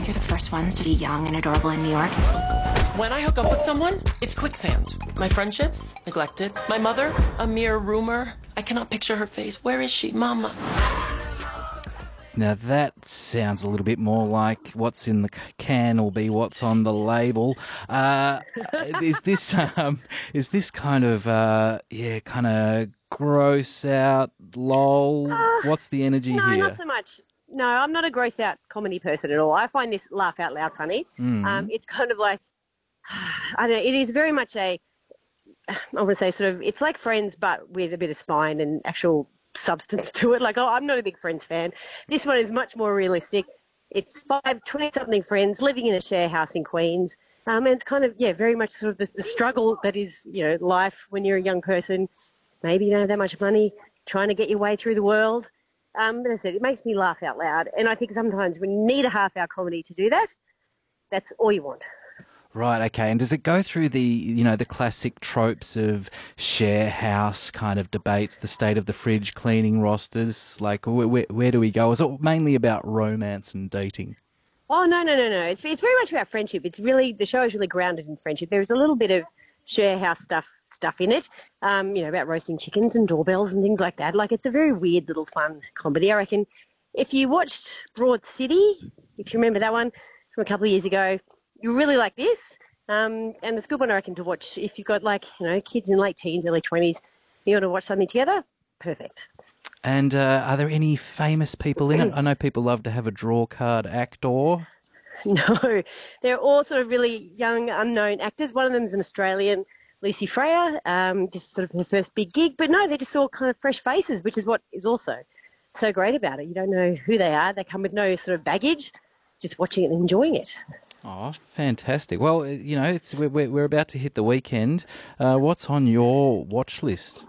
think you're the first ones to be young and adorable in New York. When I hook up with someone, it's quicksand. My friendships, neglected. My mother, a mere rumor. I cannot picture her face. Where is she, Mama? Now that sounds a little bit more like what's in the can will be what's on the label. Is this kind of kind of gross out, lol? What's the energy No, here? not so much. No, I'm not a gross out comedy person at all. I find this laugh out loud funny. It's kind of like, I don't know, it is very much I want to say sort of, it's like Friends but with a bit of spine and actual substance to it. Like, I'm not a big Friends fan. This one is much more realistic. It's 20-something friends living in a share house in Queens. And it's kind of, very much sort of the struggle that is, life when you're a young person. Maybe you don't have that much money, trying to get your way through the world. But as I said, it makes me laugh out loud. And I think sometimes when you need a half-hour comedy to do that, that's all you want. Right, okay. And does it go through the classic tropes of share house kind of debates, the state of the fridge, cleaning rosters? Like, where do we go? Is it mainly about romance and dating? Oh, no. It's very much about friendship. The show is really grounded in friendship. There's a little bit of share house stuff in it, about roasting chickens and doorbells and things like that. Like, it's a very weird little fun comedy. I reckon if you watched Broad City, if you remember that one from a couple of years ago, you really like this. And it's a good one, I reckon, to watch if you've got, kids in late teens, early 20s. You want to watch something together? Perfect. And are there any famous people in it? I know people love to have a draw card actor. No, they're all sort of really young, unknown actors. One of them is an Australian, Lucy Freya, just sort of her first big gig. But no, they're just all kind of fresh faces, which is what is also so great about it. You don't know who they are. They come with no sort of baggage, just watching it and enjoying it. Oh, fantastic. Well, we're about to hit the weekend. What's on your watch list?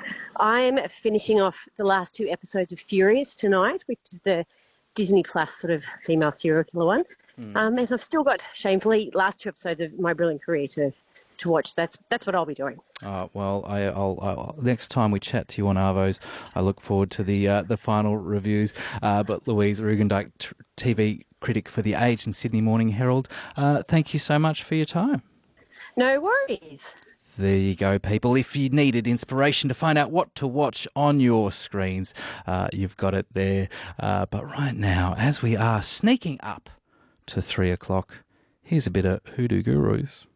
I'm finishing off the last 2 episodes of Furious tonight, which is the Disney Plus sort of female serial killer one. And I've still got, shamefully, last 2 episodes of My Brilliant Career to watch. That's what I'll be doing. Well, I'll next time we chat to you on Arvos, I look forward to the final reviews. But Louise Rugendijk, TV critic for The Age and Sydney Morning Herald, thank you so much for your time. No worries. There you go, people. If you needed inspiration to find out what to watch on your screens, you've got it there. But right now, as we are sneaking up to 3 o'clock, here's a bit of Hoodoo Gurus.